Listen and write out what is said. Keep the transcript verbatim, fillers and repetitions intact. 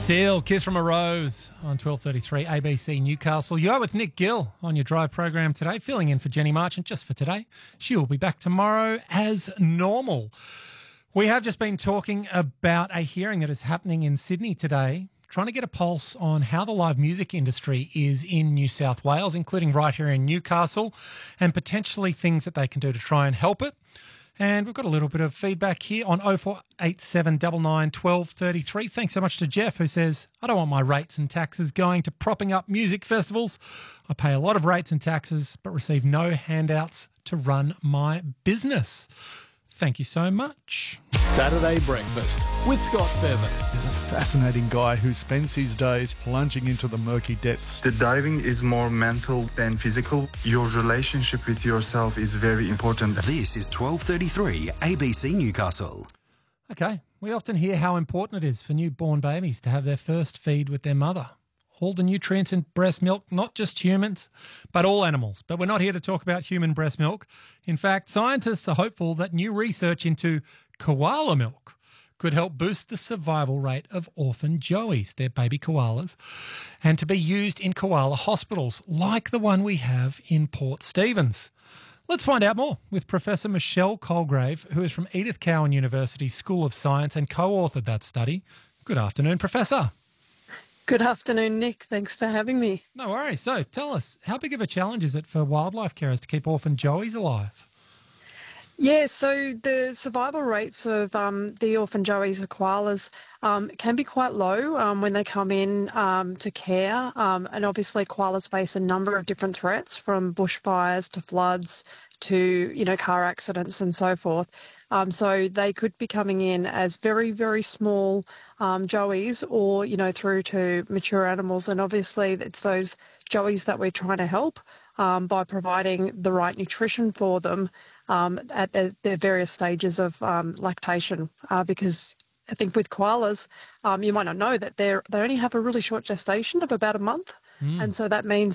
Seal, Kiss from a Rose on twelve thirty-three A B C Newcastle. You are with Nick Gill on your drive program today, filling in for Jenny Marchant just for today. She will be back tomorrow as normal. We have just been talking about a hearing that is happening in Sydney today, trying to get a pulse on how the live music industry is in New South Wales, including right here in Newcastle, and potentially things that they can do to try and help it. And we've got a little bit of feedback here on oh four eight seven nine nine one two three three. Thanks so much to Jeff, who says, I don't want my rates and taxes going to propping up music festivals. I pay a lot of rates and taxes, but receive no handouts to run my business. Thank you so much. Saturday Breakfast with Scott Bevan. He's a fascinating guy who spends his days plunging into the murky depths. The diving is more mental than physical. Your relationship with yourself is very important. This is twelve thirty-three A B C Newcastle. Okay, we often hear how important it is for newborn babies to have their first feed with their mother. All the nutrients in breast milk, not just humans, but all animals. But we're not here to talk about human breast milk. In fact, scientists are hopeful that new research into koala milk could help boost the survival rate of orphan joeys, their baby koalas, and to be used in koala hospitals like the one we have in Port Stephens. Let's find out more with Professor Michelle Colgrave, who is from Edith Cowan University School of Science and co-authored that study. Good afternoon, Professor. Good afternoon, Nick. Thanks for having me. No worries. So tell us, how big of a challenge is it for wildlife carers to keep orphan joeys alive? Yeah, so the survival rates of um, the orphan joeys, the koalas, um, can be quite low um, when they come in um, to care. Um, and obviously koalas face a number of different threats, from bushfires to floods to, you know, car accidents and so forth. Um, so they could be coming in as very, very small um, joeys, or, you know, through to mature animals. And obviously it's those joeys that we're trying to help um, by providing the right nutrition for them um, at their, their various stages of um, lactation. Uh, because I think with koalas, um, you might not know that they're, they only have a really short gestation of about a month. Mm. And so that means